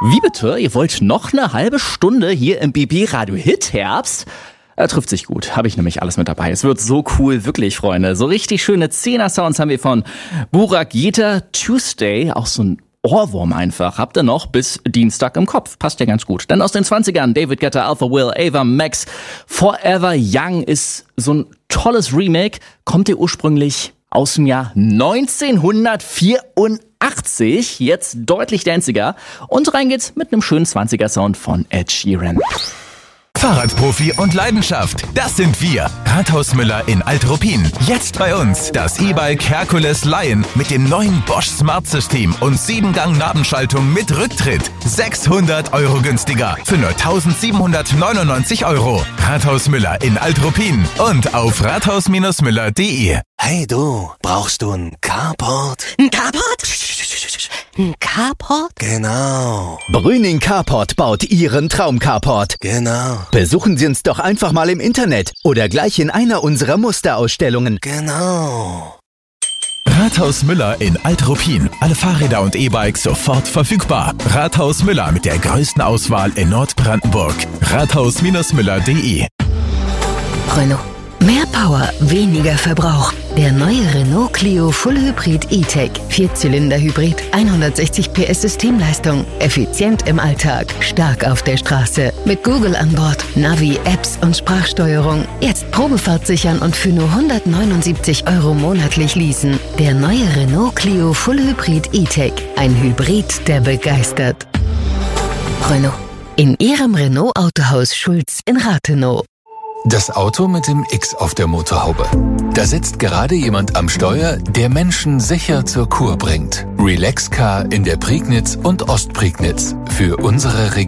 Wie bitte? Ihr wollt noch eine halbe Stunde hier im BB Radio Hit Herbst? Trifft sich gut. Habe ich nämlich alles mit dabei. Es wird so cool, wirklich, Freunde. So richtig schöne 10er-Sounds haben wir von Burak Yeter. Tuesday, auch so ein Ohrwurm einfach. Habt ihr noch bis Dienstag im Kopf. Passt ja ganz gut. Dann aus den 20ern, David Guetta, Alpha Will, Ava Max. Forever Young ist so ein tolles Remake. Kommt ihr ursprünglich aus dem Jahr 1984. Jetzt deutlich danziger. Und rein geht's mit einem schönen 20er-Sound von Ed Sheeran. Fahrradprofi und Leidenschaft, das sind wir. Rathaus Müller in Alt-Ruppin. Jetzt bei uns das E-Bike Hercules Lion mit dem neuen Bosch Smart System und 7-Gang-Nabenschaltung mit Rücktritt. 600 € günstiger für nur 1.799 €. Rathaus Müller in Alt-Ruppin und auf rathaus-müller.de. Hey du, brauchst du einen Carport? Ein Carport? Ein Carport? Genau. Brüning Carport baut Ihren Traum-Carport. Genau. Besuchen Sie uns doch einfach mal im Internet oder gleich in einer unserer Musterausstellungen. Genau. Rathaus Müller in Alt-Ruppin. Alle Fahrräder und E-Bikes sofort verfügbar. Rathaus Müller mit der größten Auswahl in Nordbrandenburg. rathaus-müller.de. Renault. Mehr Power, weniger Verbrauch. Der neue Renault Clio Full Hybrid E-Tech. 4-Zylinder-Hybrid, 160 PS Systemleistung. Effizient im Alltag, stark auf der Straße. Mit Google an Bord, Navi, Apps und Sprachsteuerung. Jetzt Probefahrt sichern und für nur 179 € monatlich leasen. Der neue Renault Clio Full Hybrid E-Tech. Ein Hybrid, der begeistert. Renault. In Ihrem Renault Autohaus Schulz in Rathenow. Das Auto mit dem X auf der Motorhaube. Da sitzt gerade jemand am Steuer, der Menschen sicher zur Kur bringt. Relax Car in der Prignitz und Ostprignitz. Für unsere Region.